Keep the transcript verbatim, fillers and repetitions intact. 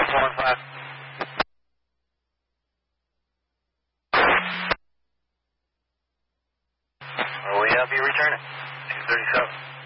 four one five. Where will you be returning? two thirty-seven.